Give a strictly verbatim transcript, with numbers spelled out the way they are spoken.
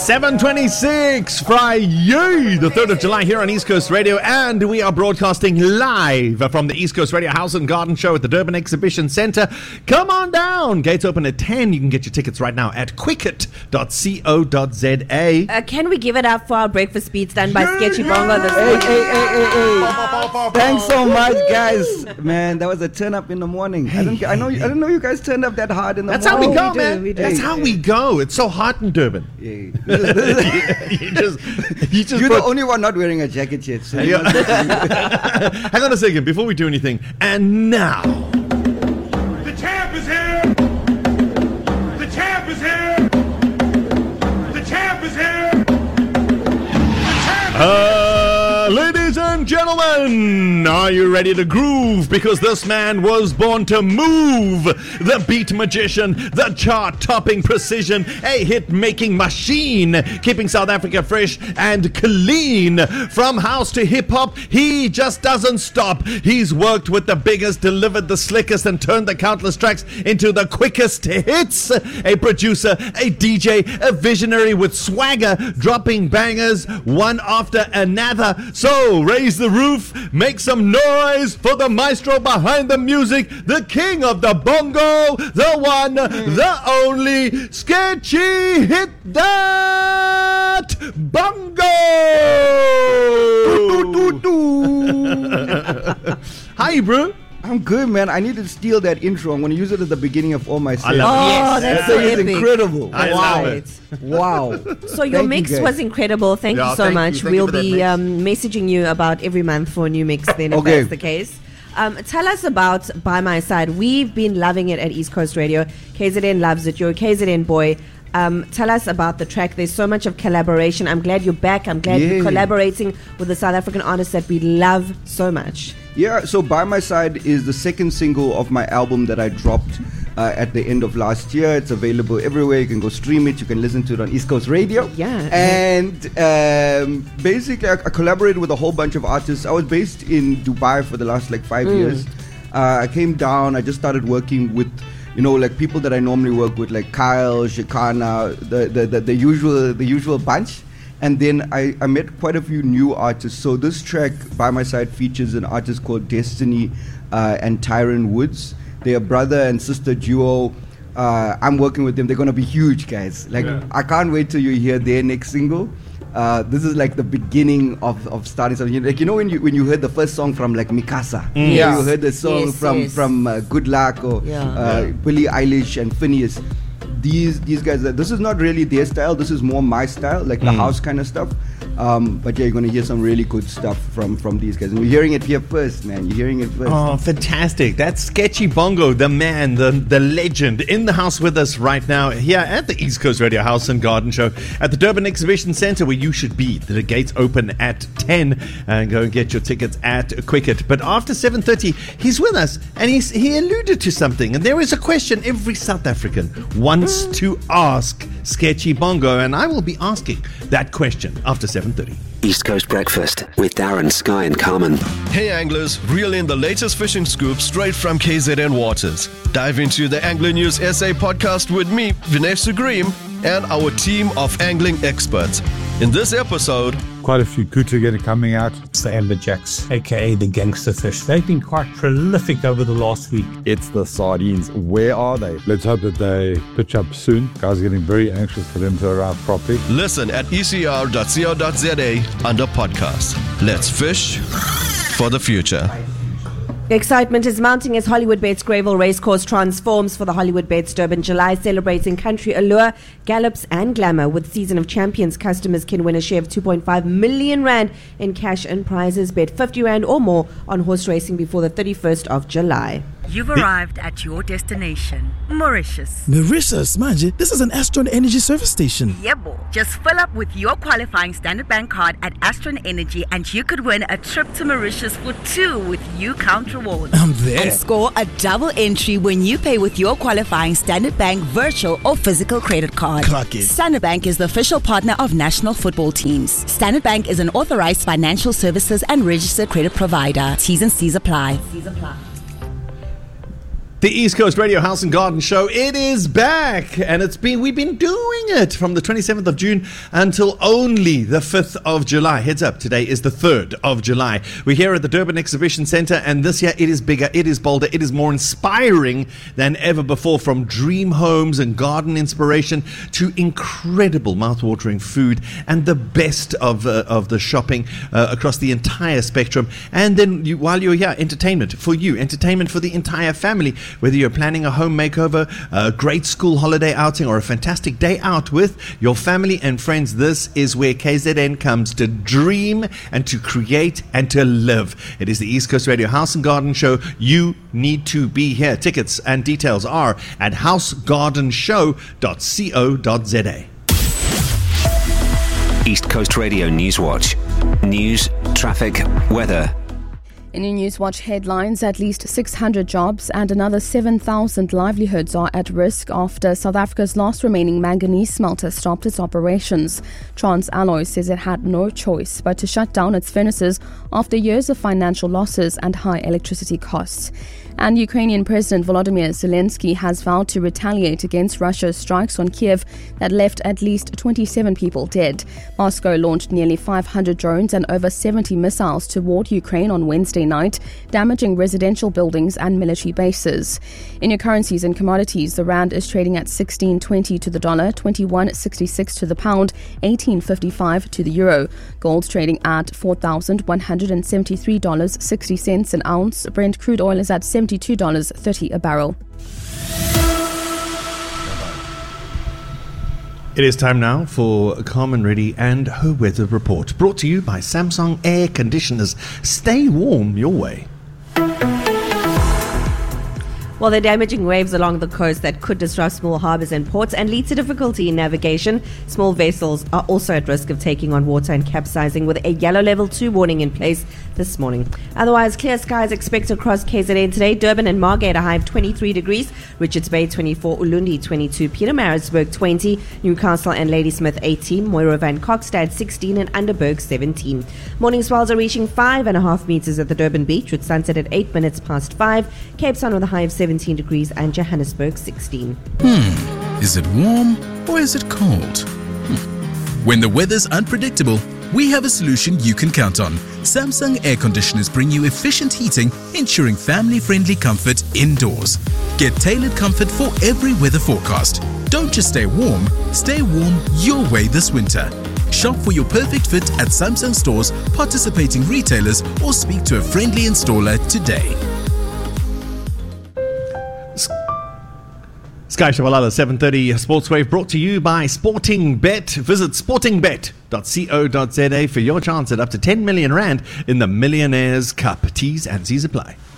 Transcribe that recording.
seven twenty-six, Friday, the third of July here on East Coast Radio, and we are broadcasting live from the East Coast Radio House and Garden Show at the Durban Exhibition Centre. Come on down. Gates open at ten. You can get your tickets right now at quicket dot co dot za. Uh, can we give it up for our breakfast beats done by Sketchy Bongo this Hey, morning? hey, hey, hey, hey. Thanks so much, guys. Man, that was a turn up in the morning. I don't, I know, I don't know you guys turned up that hard in the That's how morning. we go, we do, man. we do. That's how we go. It's so hot in Durban. Yeah. you just, you just You're put, the only one not wearing a jacket yet. So you Yeah. must- Hang on a second before we do anything. And now, The champ is here! The champ is here! The champ is here! The champ is uh, ladies and gentlemen, are you ready to groove? Because this man was born to move. The beat magician, the chart-topping precision, a hit-making machine, keeping South Africa fresh and clean. From house to hip-hop, he just doesn't stop. He's worked with the biggest, delivered the slickest, and turned the countless tracks into the quickest hits. A producer, a D J, a visionary with swagger, dropping bangers one after another. So raise the roof, make some noise for the maestro behind the music, the king of the bongo, the one, the only, Sketchy. Hit that bongo! Hi, bro. I'm good, man. I need to steal that intro. I'm going to use it at the beginning of all my sets. love Oh, Yes. that's That so thing is epic. incredible. I wow. love it. Wow. So your Thank you, mix guys. was incredible. Thank Yeah, you so thank you. much. Thank you we'll for that be mix. um, messaging you about every month for a new mix then if Okay. that's the case. Um, tell us about By My Side. We've been loving it at East Coast Radio. K Z N loves it. You're a K Z N boy. Um, tell us about the track. There's so much of collaboration. I'm glad you're back. I'm glad you're Yeah. collaborating with the South African artists that we love so much. Yeah, so By My Side is the second single of my album that I dropped uh, at the end of last year. It's available everywhere. You can go stream it. You can listen to it on East Coast Radio. Yeah. And um, basically, I, I collaborated with a whole bunch of artists. I was based in Dubai for the last like five years. Uh, I came down. I just started working with, you know, like people that I normally work with, like Kyle, Shikana, the the, the, the usual the usual bunch. And then I, I met quite a few new artists. So this track, By My Side, features an artist called Destiny uh, and Tyron Woods. They're a brother and sister duo. Uh, I'm working with them. They're going to be huge, guys. Like, Yeah. I can't wait till you hear their next single. Uh, this is like the beginning of, of starting something. Like, you know, when you when you heard the first song from like Mikasa, Mm. Yes. you heard the song Yes, from yes. from uh, Good Luck or Yeah. uh, Yeah. Billie Eilish and Phineas. These these guys, uh, this is not really their style. This is more my style, like the Mm. house kind of stuff. Um, but yeah, you're gonna hear some really good stuff from from these guys, and you're hearing it here first, man. You're hearing it first. Oh, fantastic. That's Sketchy Bongo, the man, the, the legend, in the house with us right now here at the East Coast Radio House and Garden Show at the Durban Exhibition Centre, where you should be. The gates open at ten, and go and get your tickets at Quicket. But after seven thirty, he's with us, and he's, he alluded to something. And there is a question every South African wants to ask Sketchy Bongo, and I will be asking that question after seven thirty. East Coast Breakfast with Darren, Sky and Carmen. Hey anglers, reel in the latest fishing scoop straight from K Z N Waters. Dive into the Angler News S A podcast with me, Vinesh Sugrim, and our team of angling experts. In this episode, Quite a few kuta coming out. It's the amberjacks, aka the gangster fish. They've been quite prolific over the last week. It's the sardines. Where are they? Let's hope that they pitch up soon. Guys are getting very anxious for them to arrive properly. listen at e c r dot co dot za under podcast. Let's fish for the future. Excitement is mounting as Hollywood Bates Greyville Racecourse transforms for the Hollywood Bates Durban July, celebrating country allure, gallops and glamour. With Season of Champions, customers can win a share of two point five million rand in cash and prizes. Bet fifty rand or more on horse racing before the thirty-first of July. You've arrived at your destination, Mauritius. Mauritius, manje, this is an Astron Energy service station. Yeah, boy. Just fill up with your qualifying Standard Bank card at Astron Energy and you could win a trip to Mauritius for two with you count rewards. I'm there. And score a double entry when you pay with your qualifying Standard Bank virtual or physical credit card. Clock it. Standard Bank is the official partner of national football teams. Standard Bank is an authorized financial services and registered credit provider. T's and C's apply. C's apply. The East Coast Radio House and Garden Show, it is back, and it's been we've been doing it from the twenty-seventh of June until only the fifth of July. Heads up, today is the third of July. We're here at the Durban Exhibition Centre, and this year it is bigger, it is bolder, it is more inspiring than ever before, from dream homes and garden inspiration to incredible mouth-watering food and the best of uh, of the shopping uh, across the entire spectrum. And then you, while you're here, entertainment for you, entertainment for the entire family. Whether you're planning a home makeover, a great school holiday outing, or a fantastic day out with your family and friends, this is where K Z N comes to dream and to create and to live. It is the East Coast Radio House and Garden Show. You need to be here. Tickets and details are at house garden show dot co dot za. East Coast Radio Newswatch. News, traffic, weather. In your Newswatch headlines, at least six hundred jobs and another seven thousand livelihoods are at risk after South Africa's last remaining manganese smelter stopped its operations. TransAlloy says it had no choice but to shut down its furnaces after years of financial losses and high electricity costs. And Ukrainian President Volodymyr Zelensky has vowed to retaliate against Russia's strikes on Kiev that left at least twenty-seven people dead. Moscow launched nearly five hundred drones and over seventy missiles toward Ukraine on Wednesday night, damaging residential buildings and military bases. In your currencies and commodities, the rand is trading at sixteen twenty to the dollar, twenty-one sixty-six to the pound, eighteen fifty-five to the euro. Gold trading at four thousand one hundred seventy-three dollars and sixty cents an ounce. Brent crude oil is at seventy-two dollars and thirty cents a barrel. It is time now for Carmen Reddy and her weather report, brought to you by Samsung Air Conditioners. Stay warm your way. Well, the damaging waves along the coast that could disrupt small harbours and ports and lead to difficulty in navigation. Small vessels are also at risk of taking on water and capsizing, with a yellow level two warning in place this morning. Otherwise, clear skies expected across K Z N today. Durban and Margate a high of twenty-three degrees, Richards Bay twenty-four, Ulundi twenty-two, Pietermaritzburg twenty, Newcastle and Ladysmith eighteen, Moira Van Kokstad sixteen and Underberg seventeen. Morning swells are reaching five and a half metres at the Durban beach, with sunset at eight minutes past five. Cape Town with a high of seventeen degrees and Johannesburg sixteen. Hmm, is it warm or is it cold? Hmm. When the weather's unpredictable, we have a solution you can count on. Samsung Air Conditioners bring you efficient heating, ensuring family-friendly comfort indoors. Get tailored comfort for every weather forecast. Don't just stay warm, stay warm your way this winter. Shop for your perfect fit at Samsung stores, participating retailers, or speak to a friendly installer today. Sky Shabalala seven thirty Sports Wave, brought to you by Sporting Bet. Visit sporting bet dot co dot za for your chance at up to ten million rand in the Millionaires Cup. T's and C's apply.